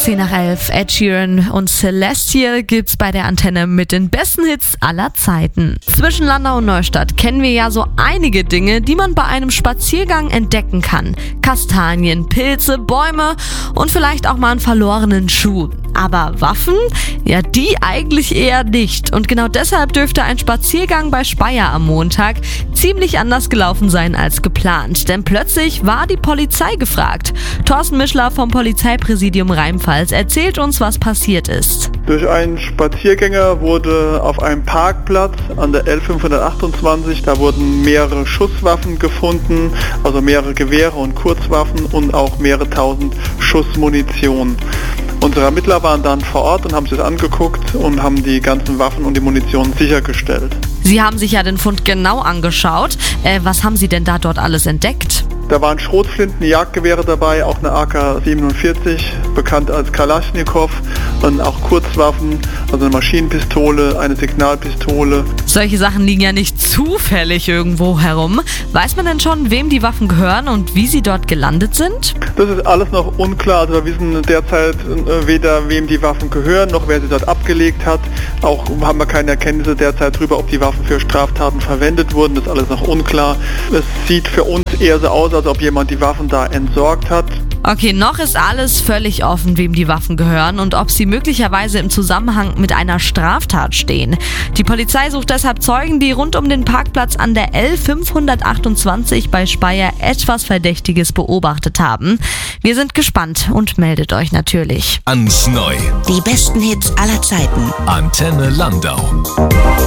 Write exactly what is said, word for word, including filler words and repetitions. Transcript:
zehn nach elf. Ed Sheeran und Celestial gibt's bei der Antenne mit den besten Hits aller Zeiten. Zwischen Landau und Neustadt kennen wir ja so einige Dinge, die man bei einem Spaziergang entdecken kann. Kastanien, Pilze, Bäume und vielleicht auch mal einen verlorenen Schuh. Aber Waffen? Ja, die eigentlich eher nicht. Und genau deshalb dürfte ein Spaziergang bei Speyer am Montag ziemlich anders gelaufen sein als geplant. Denn plötzlich war die Polizei gefragt. Thorsten Mischler vom Polizeipräsidium Rheinpfalz erzählt uns, was passiert ist. Durch einen Spaziergänger wurde auf einem Parkplatz an der L fünfhundertachtundzwanzig, da wurden mehrere Schusswaffen gefunden, also mehrere Gewehre und Kurzwaffen und auch mehrere tausend Schuss Munition. Unsere Ermittler waren dann vor Ort und haben sich das angeguckt und haben die ganzen Waffen und die Munition sichergestellt. Sie haben sich ja den Fund genau angeschaut. Äh, was haben Sie denn da dort alles entdeckt? Da waren Schrotflinten, Jagdgewehre dabei, auch eine A K siebenundvierzig, bekannt als Kalaschnikow, und auch Kurzwaffen, also eine Maschinenpistole, eine Signalpistole. Solche Sachen liegen ja nicht zufällig irgendwo herum. Weiß man denn schon, wem die Waffen gehören und wie sie dort gelandet sind? Das ist alles noch unklar. Also wir wissen derzeit weder, wem die Waffen gehören, noch wer sie dort abgelegt hat. Auch haben wir keine Erkenntnisse derzeit darüber, ob die Waffen für Straftaten verwendet wurden. Das ist alles noch unklar. Es sieht für uns eher so aus, als ob jemand die Waffen da entsorgt hat. Okay, noch ist alles völlig offen, wem die Waffen gehören und ob sie möglicherweise im Zusammenhang mit einer Straftat stehen. Die Polizei sucht deshalb Zeugen, die rund um den Parkplatz an der L fünfhundertachtundzwanzig bei Speyer etwas Verdächtiges beobachtet haben. Wir sind gespannt und meldet euch natürlich. Ans Neu. Die besten Hits aller Zeiten. Antenne Landau.